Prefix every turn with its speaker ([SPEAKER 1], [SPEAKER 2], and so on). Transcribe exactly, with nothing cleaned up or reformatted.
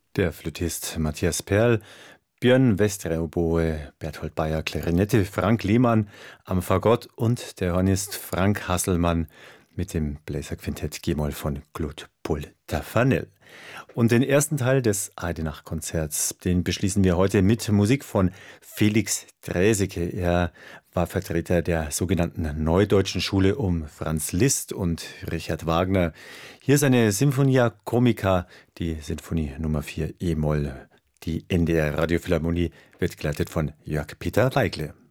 [SPEAKER 1] Der Flötist Matthias Perl, Björn Westre Oboe, Berthold Bayer Klarinette, Frank Lehmann am Fagott und der Hornist Frank Hasselmann mit dem Bläserquintett G-Moll von Claude Paul Tafanel. Und den ersten Teil des Eidenach-Konzerts, den beschließen wir heute mit Musik von Felix Draeseke. Er war Vertreter der sogenannten Neudeutschen Schule um Franz Liszt und Richard Wagner. Hier seine Sinfonia Comica, die Sinfonie Nummer vier E-Moll. Die N D R Radiophilharmonie wird geleitet von Jörg Peter Weigle.